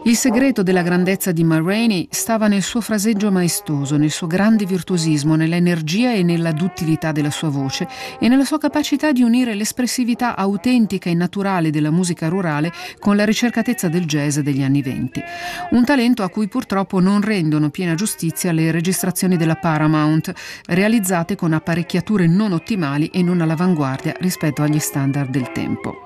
Il segreto della grandezza di Ma Rainey stava nel suo fraseggio maestoso, nel suo grande virtuosismo, nell'energia e nella duttilità della sua voce e nella sua capacità di unire l'espressività autentica e naturale della musica rurale con la ricercatezza del jazz degli anni '20. Un talento a cui purtroppo non rendono piena giustizia le registrazioni della Paramount, realizzate con apparecchiature non ottimali e non all'avanguardia rispetto agli standard del tempo.